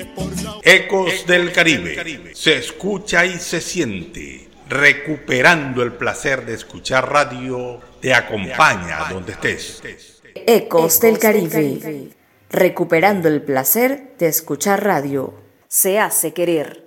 Ecos del Caribe. Se escucha y se siente. Recuperando el placer de escuchar radio, te acompaña donde estés. Ecos del Caribe. Recuperando el placer de escuchar radio. Se hace querer.